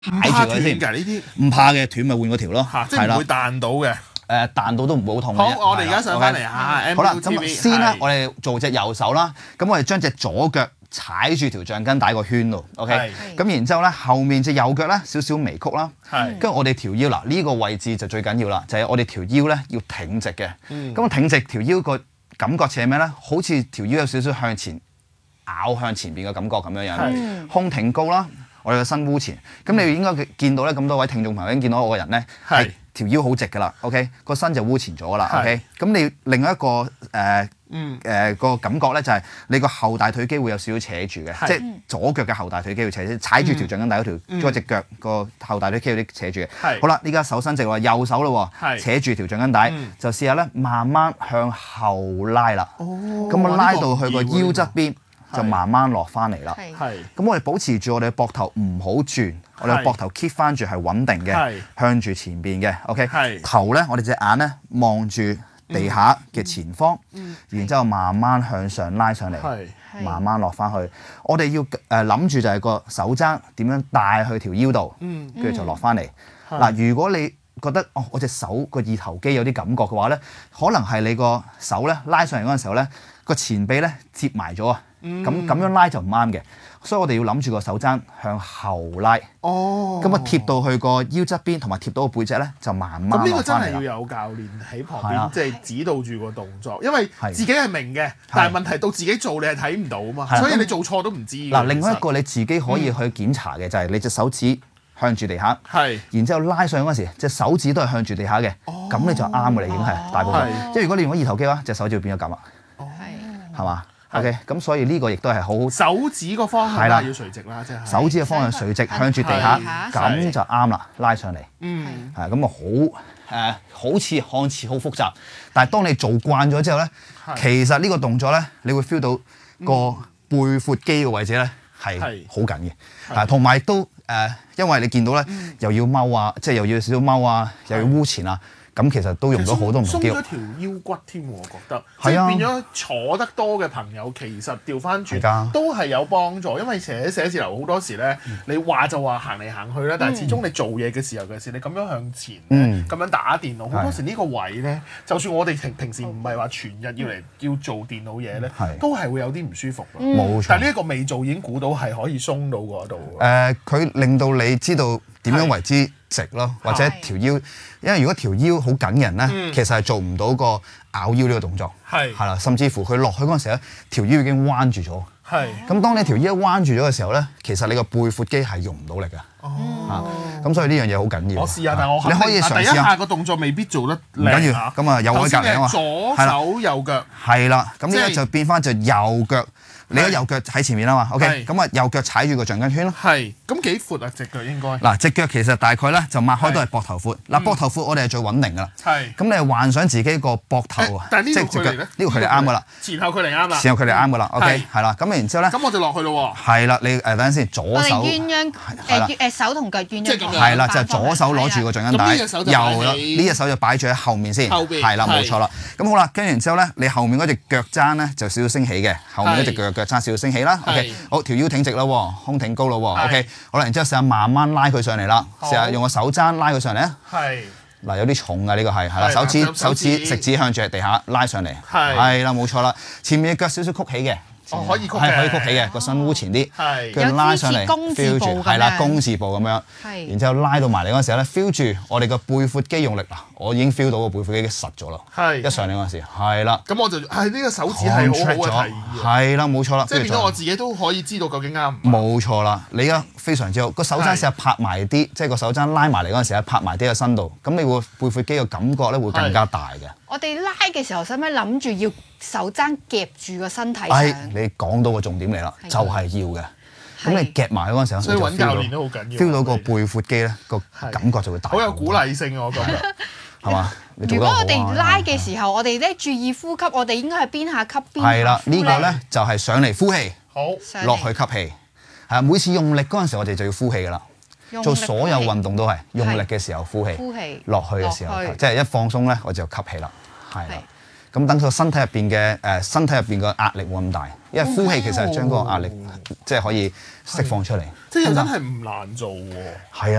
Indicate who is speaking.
Speaker 1: 踩住佢先。
Speaker 2: 呢啲
Speaker 1: 唔怕嘅，斷咪換嗰條咯。
Speaker 2: 即係唔會彈到嘅。
Speaker 1: 彈到都唔會好痛嘅。
Speaker 2: 好，我哋而家上翻嚟嚇。
Speaker 1: 好啦，咁先啦，我哋做隻右手啦。咁我哋將隻左腳踩住條橡筋帶個圈度 ，OK。咁然之後咧，後面隻右腳咧少少微曲啦。跟住我哋條腰嗱，呢個位置就最緊要啦，就係我哋條腰咧要挺直嘅。咁挺直條腰個感覺似係咩咧？好似條腰有少少向前咬向前邊嘅感覺咁樣樣。胸挺高啦，我哋個身烏前。咁你應該見到咧，咁多位聽眾朋友已經見到我個人咧係條腰好直㗎啦 ，OK， 個身就烏前咗㗎啦 ，OK。咁你另一個個感覺咧就係你個後大腿肌會有少少扯住嘅，即係左腳嘅後大腿肌會扯住，踩住條橡筋帶嗰隻腳個後大腿肌有啲扯住嘅。好啦，依家手伸直喎，右手咯喎，扯住條橡筋帶，就試下咧慢慢向後拉啦。咁我拉到去個腰側邊，就慢慢落翻嚟啦。咁我哋保持住我哋嘅膊頭唔好轉，我哋嘅膊頭 keep 翻住係穩定嘅，向住前邊嘅。OK，頭咧我哋隻眼咧望住地下嘅前方，然之後慢慢向上拉上嚟，慢慢落翻去。我哋要諗住就係個手踭點樣帶去條腰度，跟住就落翻嚟。嗱，如果你覺得我隻手個二頭肌有啲感覺嘅話咧，可能係你個手咧拉上嚟嗰陣時候咧，個前臂咧接埋咗啊。咁樣拉就唔啱嘅，所以我哋要諗住個手踭向後拉。咁啊貼到去個腰側邊，同埋貼到個背脊咧，就慢慢落翻嚟啦。咁呢個真係要有教練喺旁邊，即係指導住個動作，因為自己係明嘅，但係問題到自己做你係睇唔到啊嘛，所以你做錯都唔知。嗱， 另外一個你自己可以去檢查嘅就係你隻手指向住地下，然之後拉上嗰陣時，隻手指都係向住地下嘅，咁你就啱嘅啦，已經係大部分。即係如果你用咗二頭肌嘅話，隻手指會變咗咁啦，係嘛？OK，咁所以呢個亦都係好
Speaker 2: 手指個方向要垂直啦，即係
Speaker 1: 手指嘅方向垂直向住地下，咁就啱啦，拉上嚟。咁啊好似看似好複雜，但係當你做慣咗之後咧，其實呢個動作咧，你會 feel 到個背闊肌嘅位置咧係好緊嘅，同埋都因為你見到咧又要踎啊，即係又要少少踎啊，又要烏前啊。咁其實都用咗好多唔同肌肉，
Speaker 2: 鬆咗條腰骨添喎，我覺得，即係變咗坐得多嘅朋友，其實調翻轉都係有幫助，因為寫字樓好多時咧，你話就話行嚟行去啦，但係始終你做嘢嘅時候嘅事，你咁樣向前咁樣打電腦，好多時呢個位咧，就算我哋平時唔係話全日要做電腦嘢咧，都係會有啲唔舒服咯。冇錯，但係呢一個未做已經估到係可以鬆到嗰度。
Speaker 1: 佢令到你知道點樣為之直咯，或者條腰，因為如果條腰好緊嘅人咧，其實係做唔到個咬腰呢個動作，係啦，甚至乎佢落去嗰陣時咧，條腰已經彎住咗。咁當你條腰彎住咗嘅時候咧，其實你個背闊肌係用唔到力嘅。咁所以呢樣嘢好緊要。
Speaker 2: 我試下，但係我
Speaker 1: 你可以嘗試
Speaker 2: 第一下個動作未必做得
Speaker 1: 唔緊要。咁啊，右位隔離啊嘛。
Speaker 2: 左手右腳。
Speaker 1: 係啦，咁呢個就變翻就右腳。你嘅右腳喺前面啊嘛 ，OK， 咁啊右腳踩住個橡筋圈咯。
Speaker 2: 係，咁幾闊啊隻腳應該？
Speaker 1: 嗱，隻腳其實大概咧就擘開都係膊頭闊。嗱，膊頭闊我哋係最穩定噶啦。係。咁你幻想自己個膊頭啊，
Speaker 2: 但係呢個距離咧？
Speaker 1: 呢個距離啱噶啦。
Speaker 2: 前後距離啱啦。
Speaker 1: 前後距離啱噶啦 ，OK， 係啦。咁然之後咧？
Speaker 2: 咁我就落去咯喎。
Speaker 1: 係啦，你等陣先，左手。
Speaker 3: 我哋鴛鴦手同腳鴛鴦。
Speaker 2: 即係咁樣。
Speaker 1: 係啦，就係左手攞住個橡筋帶，右呢隻手就擺住喺後面先。
Speaker 2: 後邊。
Speaker 1: 係啦，冇錯啦。咁好啦，跟住然之後咧，你後面嗰隻腳踭咧就少少升起嘅，後面嗰隻腳踭少少升起啦。OK， 好，條腰挺直啦，胸挺高啦。OK， 好啦，然之後試下慢慢拉佢上嚟啦，試下用個手踭拉佢上嚟啊。係。嗱，有啲重㗎呢個係啦，手指食指向住地下拉上嚟。係啦，冇錯啦，前面嘅腳少少曲起嘅。
Speaker 2: 可以曲
Speaker 1: 起嘅，個身烏前啲，跟住拉上嚟 feel 住，係啦，弓字步咁樣，然之後拉到埋嚟嗰陣時咧 feel 住我哋個背闊肌用力嗱，我已經 feel 到個背闊肌實咗啦，一上嚟嗰陣時係啦，
Speaker 2: 咁我就係呢個手指係好好嘅提議，
Speaker 1: 係啦，冇錯啦，
Speaker 2: 即係變咗我自己都可以知道究竟啱唔啱，
Speaker 1: 冇錯啦，你而家非常之好，個手踭試下拍埋啲，即係個手踭拉埋嚟嗰陣時咧拍埋啲個身度，咁你會背闊肌嘅感覺咧會更加大嘅。
Speaker 3: 我哋拉嘅時候，使唔使諗住要手踭夾住個身體上？
Speaker 1: 你講到個重點嚟啦，就係要嘅。咁你夾埋嗰陣時候，
Speaker 2: 所以揾教練都好緊要。
Speaker 1: feel 到個背闊肌咧，個感覺就會大。
Speaker 2: 好有鼓勵性啊！我覺得
Speaker 1: 係嘛？
Speaker 3: 如果我哋拉嘅時候，我哋咧注意呼吸，我哋應該係邊下吸邊下呼。
Speaker 1: 係啦，呢個咧就係上嚟呼氣，
Speaker 2: 好
Speaker 1: 落去吸氣。係每次用力嗰陣時，我哋就要呼氣㗎啦。做所有運動都係用力嘅時候呼氣，落去嘅時候，即係一放鬆咧，我就吸氣啦。係啦， 咁等個身體入邊嘅壓力冇咁大，因為呼氣其實係將嗰個壓力即係可以釋放出嚟。
Speaker 2: 即係真係唔難做喎。
Speaker 1: 係啊。